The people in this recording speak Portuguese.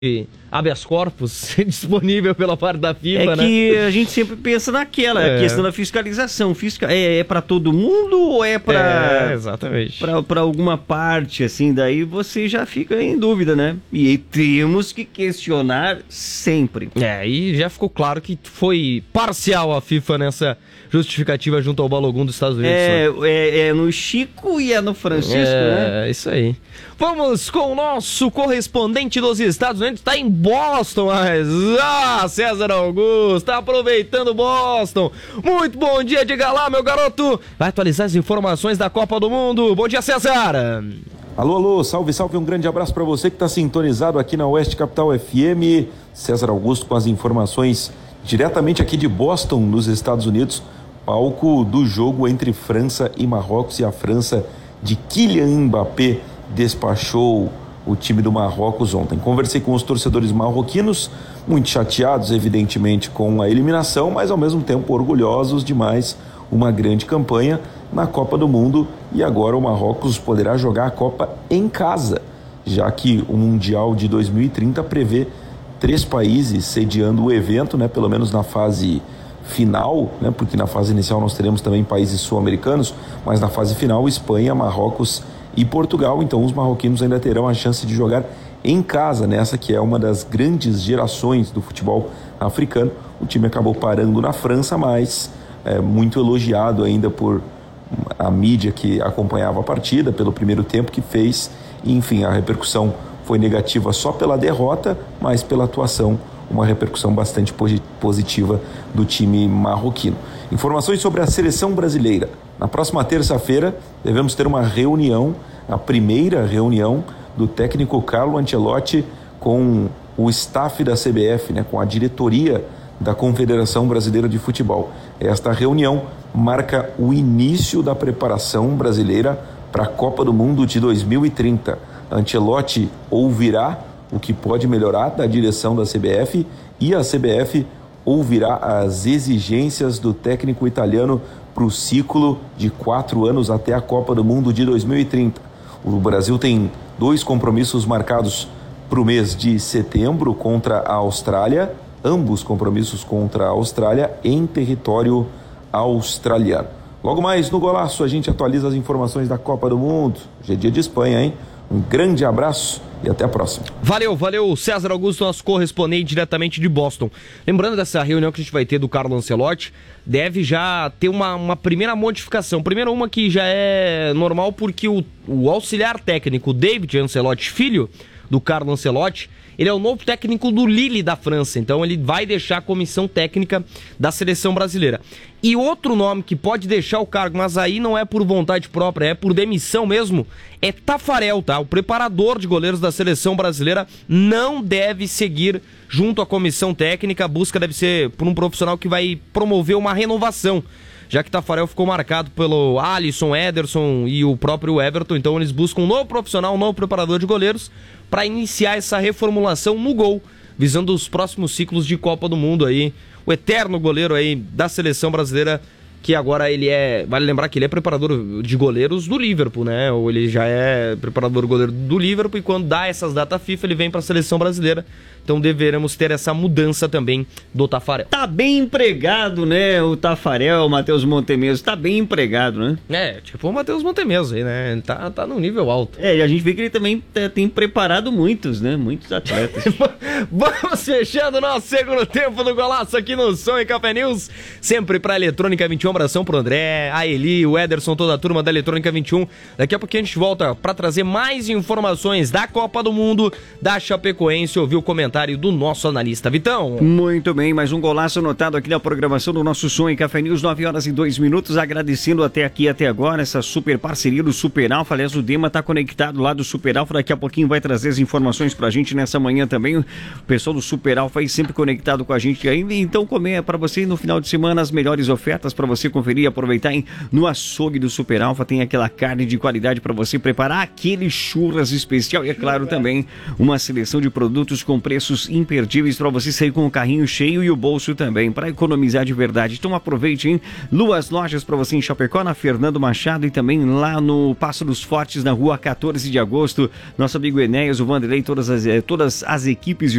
habeas corpus disponível pela parte da FIFA, né? É que a gente sempre pensa naquela questão da fiscalização. É para todo mundo ou é para exatamente. Para alguma parte, assim, daí você já fica em dúvida, né? E temos que questionar sempre. E já ficou claro que foi parcial a FIFA nessa justificativa junto ao Balogun dos Estados Unidos. É no Chico e é no Francisco, né? É, isso aí. Vamos com o nosso correspondente dos Estados Unidos, tá em Boston, mas... César Augusto, tá aproveitando Boston. Muito bom dia, diga lá, meu garoto. Vai atualizar as informações da Copa do Mundo. Bom dia, César. Alô, salve, um grande abraço para você que está sintonizado aqui na Oeste Capital FM. César Augusto com as informações diretamente aqui de Boston, nos Estados Unidos, palco do jogo entre França e Marrocos, e a França de Kylian Mbappé despachou o time do Marrocos ontem. Conversei com os torcedores marroquinos, muito chateados, evidentemente, com a eliminação, mas ao mesmo tempo orgulhosos de mais uma grande campanha na Copa do Mundo, e agora o Marrocos poderá jogar a Copa em casa, já que o Mundial de 2030 prevê 3 países sediando o evento, né, pelo menos na fase final, né, porque na fase inicial nós teremos também países sul-americanos, mas na fase final Espanha, Marrocos e Portugal. Então os marroquinos ainda terão a chance de jogar em casa, nessa que é uma das grandes gerações do futebol africano. O time acabou parando na França, mas muito elogiado ainda por a mídia que acompanhava a partida, pelo primeiro tempo que fez. E, enfim, a repercussão foi negativa só pela derrota, mas pela atuação, uma repercussão bastante positiva do time marroquino. Informações sobre a seleção brasileira. Na próxima terça-feira devemos ter uma reunião, a primeira reunião do técnico Carlo Ancelotti com o staff da CBF, né, com a diretoria da Confederação Brasileira de Futebol. Esta reunião marca o início da preparação brasileira para a Copa do Mundo de 2030. Ancelotti ouvirá o que pode melhorar da direção da CBF, e a CBF ouvirá as exigências do técnico italiano para o ciclo de 4 anos até a Copa do Mundo de 2030. O Brasil tem 2 compromissos marcados para o mês de setembro contra a Austrália, ambos compromissos contra a Austrália em território australiano. Logo mais no Golaço a gente atualiza as informações da Copa do Mundo. Hoje é dia de Espanha, hein? Um grande abraço e até a próxima. Valeu, César Augusto, nosso correspondente diretamente de Boston. Lembrando dessa reunião que a gente vai ter do Carlo Ancelotti, deve já ter uma primeira modificação. Primeiro, uma que já é normal, porque o auxiliar técnico David Ancelotti, filho do Carlo Ancelotti, ele é o novo técnico do Lille da França, então ele vai deixar a comissão técnica da seleção brasileira. E outro nome que pode deixar o cargo, mas aí não é por vontade própria, é por demissão mesmo, é Taffarel, tá? O preparador de goleiros da seleção brasileira não deve seguir junto à comissão técnica. A busca deve ser por um profissional que vai promover uma renovação, já que Taffarel ficou marcado pelo Alisson, Ederson e o próprio Everton. Então eles buscam um novo profissional, um novo preparador de goleiros para iniciar essa reformulação no gol, visando os próximos ciclos de Copa do Mundo aí. O eterno goleiro aí da seleção brasileira, que agora ele vale lembrar que ele é preparador de goleiros do Liverpool, né? Ou ele já é preparador de goleiro do Liverpool, e quando dá essas datas FIFA ele vem para a seleção brasileira. Então deveremos ter essa mudança também do Taffarel. Tá bem empregado, né? O Taffarel, o Matheus Montemeso, tá bem empregado, né? Tipo o Matheus Montemeso aí, né? Ele tá num nível alto. E a gente vê que ele também tem preparado muitos, né? Muitos atletas. Vamos fechando o nosso segundo tempo do Golaço aqui no Som e Café News. Sempre pra Eletrônica 21, abração pro André, a Eli, o Ederson, toda a turma da Eletrônica 21. Daqui a pouquinho a gente volta pra trazer mais informações da Copa do Mundo, da Chapecoense, ouvir o comentário do nosso analista Vitão. Muito bem, mais um golaço anotado aqui na programação do nosso Som e Café News, 9h02, agradecendo até agora essa super parceria do Super Alfa. Aliás, o Dema tá conectado lá do Super Alfa, daqui a pouquinho vai trazer as informações pra gente nessa manhã também. O pessoal do Super Alfa aí sempre conectado com a gente aí. Então, para você no final de semana as melhores ofertas para você você conferir e aproveitar, hein? No açougue do Super Alfa tem aquela carne de qualidade para você preparar aquele churras especial e, é claro, também uma seleção de produtos com preços imperdíveis para você sair com o carrinho cheio e o bolso também, para economizar de verdade. Então aproveite, hein? Duas lojas para você em Chapecó, na Fernando Machado e também lá no Passo dos Fortes, na rua 14 de agosto. Nosso amigo Enéas, o Vanderlei, todas as equipes de